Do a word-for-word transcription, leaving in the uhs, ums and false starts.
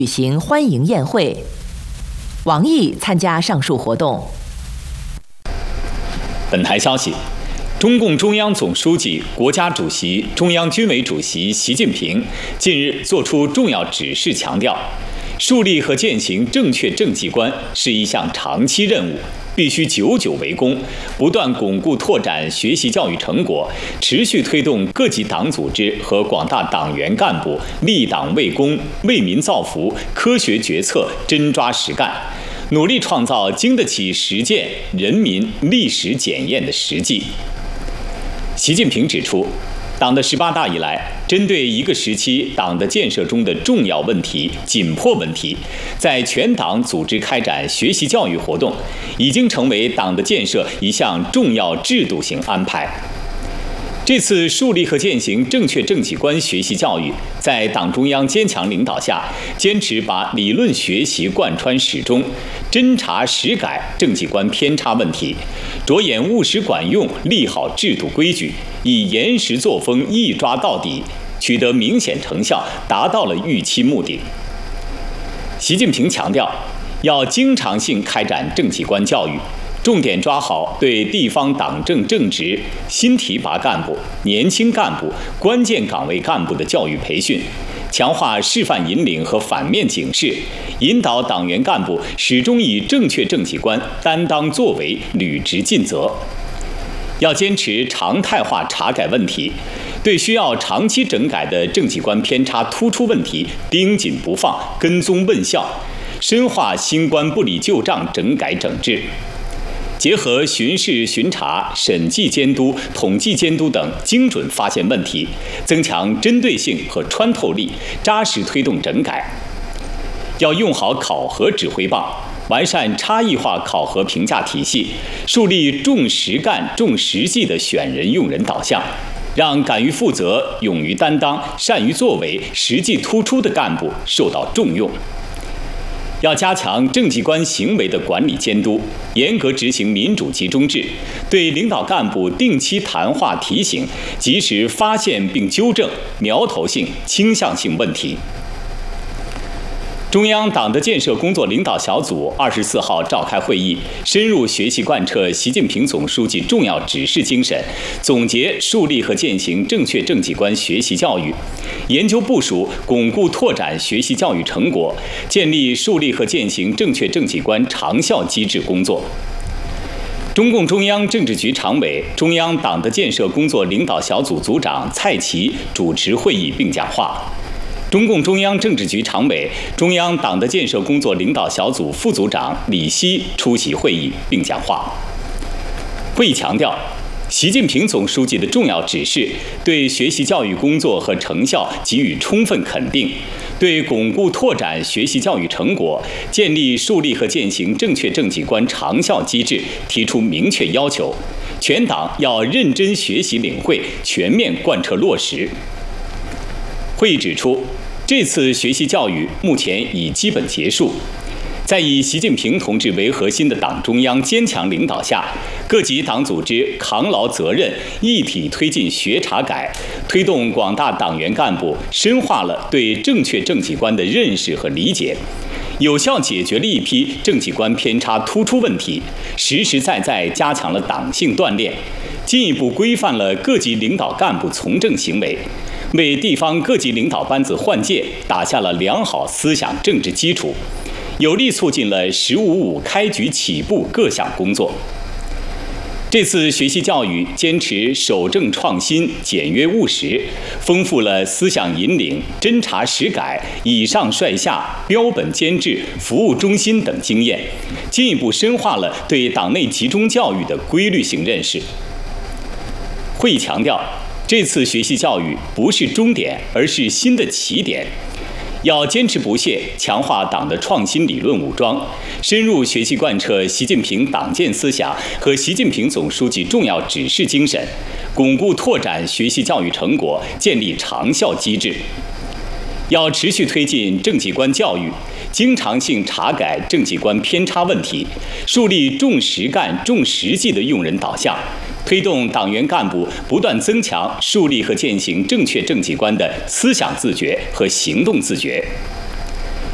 举行欢迎宴会，王毅参加上述活动。 本台消息，中共中央总书记、国家主席、中央军委主席习近平近日作出重要指示，强调，树立和践行正确政绩观是一项长期任务，必须久久为功，不断巩固拓展学习教育成果，持续推动各级党组织和广大党员干部立党为公、为民造福，科学决策，真抓实干，努力创造经得起实践、人民、历史检验的实际。习近平指出，党的十八大以来，针对一个时期党的建设中的重要问题、紧迫问题，在全党组织开展学习教育活动，已经成为党的建设一项重要制度性安排。这次树立和践行正确政绩观学习教育，在党中央坚强领导下，坚持把理论学习贯穿始终，真查实改政绩观偏差问题，着眼务实管用，立好制度规矩，以严实作风一抓到底，取得明显成效，达到了预期目的。习近平强调，要经常性开展政绩观教育，重点抓好对地方党政正职、新提拔干部、年轻干部、关键岗位干部的教育培训，强化示范引领和反面警示，引导党员干部始终以正确政绩观担当作为，履职尽责。要坚持常态化查改问题，对需要长期整改的政绩观偏差突出问题盯紧不放，跟踪问效，深化新观不理旧账整改整治。结合巡视巡查、审计监督、统计监督等，精准发现问题，增强针对性和穿透力，扎实推动整改。要用好考核指挥棒，完善差异化考核评价体系，树立重实干、重实际的选人用人导向，让敢于负责、勇于担当、善于作为、实际突出的干部受到重用。要加强政绩观行为的管理监督，严格执行民主集中制，对领导干部定期谈话提醒，及时发现并纠正苗头性、倾向性问题。中央党的建设工作领导小组二十四号召开会议，深入学习贯彻习近平总书记重要指示精神，总结树立和践行正确政绩观学习教育，研究部署巩固拓展学习教育成果，建立树立和践行正确政绩观长效机制工作。中共中央政治局常委、中央党的建设工作领导小组组长蔡奇主持会议并讲话。中共中央政治局常委、中央党的建设工作领导小组副组长李希出席会议并讲话。会议强调，习近平总书记的重要指示对学习教育工作和成效给予充分肯定，对巩固拓展学习教育成果、建立树立和践行正确政绩观长效机制提出明确要求，全党要认真学习领会，全面贯彻落实。会议指出，这次学习教育目前已基本结束，在以习近平同志为核心的党中央坚强领导下，各级党组织扛牢责任，一体推进学查改，推动广大党员干部深化了对正确政绩观的认识和理解，有效解决了一批政绩观偏差突出问题，实实在在加强了党性锻炼，进一步规范了各级领导干部从政行为，为地方各级领导班子换届打下了良好思想政治基础，有力促进了“十五五”开局起步各项工作。这次学习教育坚持守正创新、简约务实，丰富了思想引领、侦查实改、以上率下、标本兼治、服务中心等经验，进一步深化了对党内集中教育的规律性认识。会议强调，这次学习教育不是终点，而是新的起点。要坚持不懈强化党的创新理论武装，深入学习贯彻习近平党建思想和习近平总书记重要指示精神，巩固拓展学习教育成果，建立长效机制。要持续推进政绩观教育，经常性查改政绩观偏差问题，树立重实干、重实际的用人导向，推动党员干部不断增强树立和践行正确政绩观的思想自觉和行动自觉。